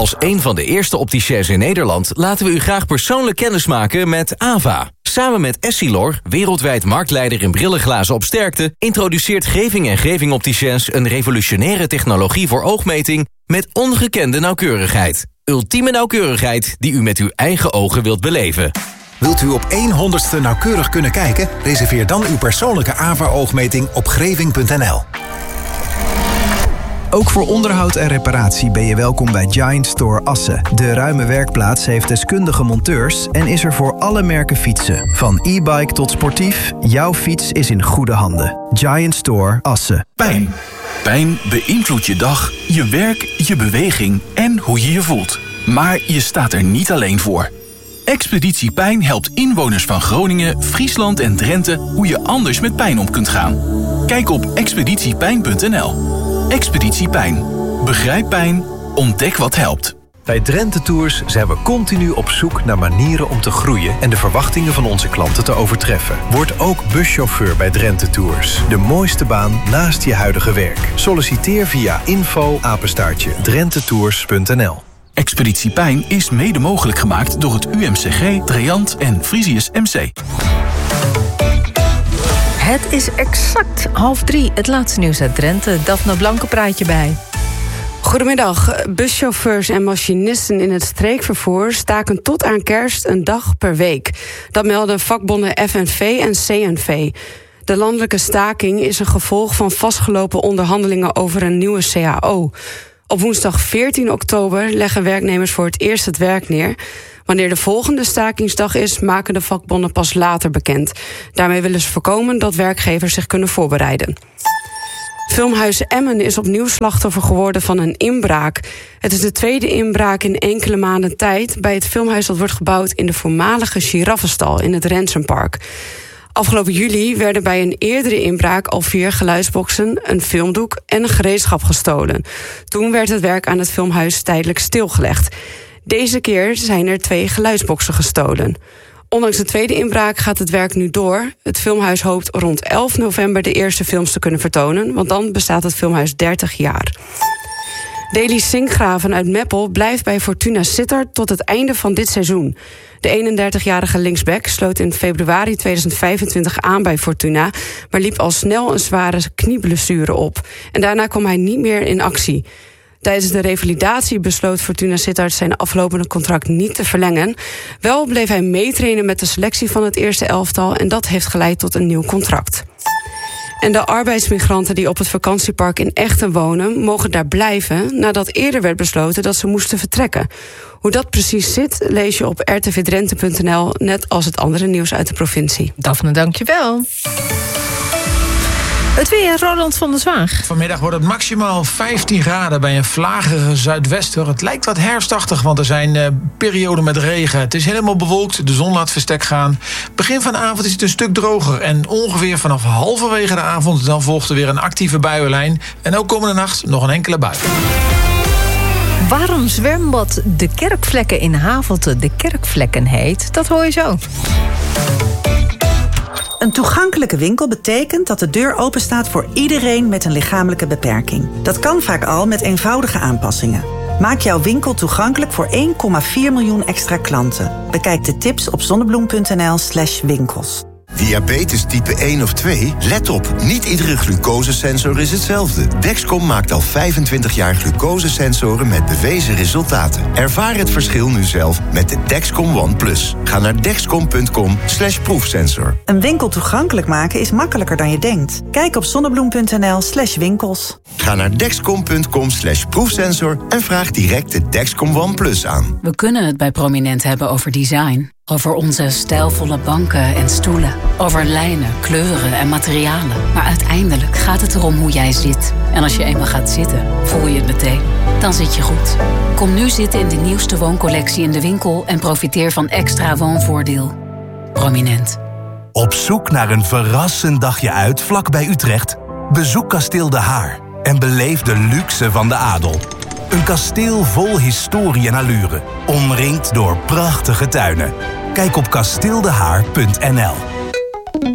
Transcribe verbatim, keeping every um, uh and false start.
Als een van de eerste opticiens in Nederland laten we u graag persoonlijk kennismaken met Ava. Samen met Essilor, wereldwijd marktleider in brillenglazen op sterkte, introduceert Geving en Geving Opticiens een revolutionaire technologie voor oogmeting met ongekende nauwkeurigheid. Ultieme nauwkeurigheid die u met uw eigen ogen wilt beleven. Wilt u op één honderdste nauwkeurig kunnen kijken? Reserveer dan uw persoonlijke Ava-oogmeting op greving punt n l. Ook voor onderhoud en reparatie ben je welkom bij Giant Store Assen. De ruime werkplaats heeft deskundige monteurs en is er voor alle merken fietsen. Van e-bike tot sportief, jouw fiets is in goede handen. Giant Store Assen. Pijn. Pijn beïnvloedt je dag, je werk, je beweging en hoe je je voelt. Maar je staat er niet alleen voor. Expeditie Pijn helpt inwoners van Groningen, Friesland en Drenthe hoe je anders met pijn om kunt gaan. Kijk op expeditie pijn punt n l. Expeditie Pijn. Begrijp pijn, ontdek wat helpt. Bij Drenthe Tours zijn we continu op zoek naar manieren om te groeien en de verwachtingen van onze klanten te overtreffen. Word ook buschauffeur bij Drenthe Tours. De mooiste baan naast je huidige werk. Solliciteer via info apenstaartje drenthe-tours punt n l. Expeditie Pijn is mede mogelijk gemaakt door het U M C G, Triant en Frisius M C. Het is exact half drie. Het laatste nieuws uit Drenthe. Daphne Blanke praat je bij. Goedemiddag. Buschauffeurs en machinisten in het streekvervoer staken tot aan kerst een dag per week. Dat melden vakbonden F N V en C N V. De landelijke staking is een gevolg van vastgelopen onderhandelingen over een nieuwe C A O. Op woensdag veertien oktober leggen werknemers voor het eerst het werk neer. Wanneer de volgende stakingsdag is, maken de vakbonden pas later bekend. Daarmee willen ze voorkomen dat werkgevers zich kunnen voorbereiden. Filmhuis Emmen is opnieuw slachtoffer geworden van een inbraak. Het is de tweede inbraak in enkele maanden tijd bij het filmhuis dat wordt gebouwd in de voormalige giraffenstal in het Rensenpark. Afgelopen juli werden bij een eerdere inbraak al vier geluidsboxen, een filmdoek en een gereedschap gestolen. Toen werd het werk aan het filmhuis tijdelijk stilgelegd. Deze keer zijn er twee geluidsboxen gestolen. Ondanks de tweede inbraak gaat het werk nu door. Het filmhuis hoopt rond elf november de eerste films te kunnen vertonen, want dan bestaat het filmhuis dertig jaar. Deli Sinkgraven uit Meppel blijft bij Fortuna Sittard tot het einde van dit seizoen. De eenendertigjarige linksback sloot in februari tweeduizend vijfentwintig aan bij Fortuna, maar liep al snel een zware knieblessure op. En daarna kwam hij niet meer in actie. Tijdens de revalidatie besloot Fortuna Sittard zijn aflopende contract niet te verlengen. Wel bleef hij meetrainen met de selectie van het eerste elftal en dat heeft geleid tot een nieuw contract. En de arbeidsmigranten die op het vakantiepark in Echten wonen, mogen daar blijven nadat eerder werd besloten dat ze moesten vertrekken. Hoe dat precies zit, lees je op r t v drenthe punt n l, net als het andere nieuws uit de provincie. Daphne, dankjewel. Het weer, Roland van der Zwaag. Vanmiddag wordt het maximaal vijftien graden bij een vlagerige zuidwester. Het lijkt wat herfstachtig, want er zijn uh, perioden met regen. Het is helemaal bewolkt, de zon laat verstek gaan. Begin van de avond is het een stuk droger. En ongeveer vanaf halverwege de avond dan volgt er weer een actieve buienlijn. En ook komende nacht nog een enkele bui. Waarom zwembad De Kerkvlekken in Havelte De Kerkvlekken heet, dat hoor je zo. Een toegankelijke winkel betekent dat de deur openstaat voor iedereen met een lichamelijke beperking. Dat kan vaak al met eenvoudige aanpassingen. Maak jouw winkel toegankelijk voor één komma vier miljoen extra klanten. Bekijk de tips op zonnebloem punt n l slash winkels. Diabetes type één of twee? Let op, niet iedere glucosesensor is hetzelfde. Dexcom maakt al vijfentwintig jaar glucosesensoren met bewezen resultaten. Ervaar het verschil nu zelf met de Dexcom One Plus. Ga naar dexcom punt com slash proefsensor. Een winkel toegankelijk maken is makkelijker dan je denkt. Kijk op zonnebloem punt n l slash winkels. Ga naar dexcom punt com slash proefsensor en vraag direct de Dexcom One Plus aan. We kunnen het bij Prominent hebben over design. Over onze stijlvolle banken en stoelen. Over lijnen, kleuren en materialen. Maar uiteindelijk gaat het erom hoe jij zit. En als je eenmaal gaat zitten, voel je het meteen. Dan zit je goed. Kom nu zitten in de nieuwste wooncollectie in de winkel en profiteer van extra woonvoordeel. Prominent. Op zoek naar een verrassend dagje uit vlak bij Utrecht? Bezoek Kasteel De Haar en beleef de luxe van de adel. Een kasteel vol historie en allure, omringd door prachtige tuinen. Kijk op kasteel de haar punt n l.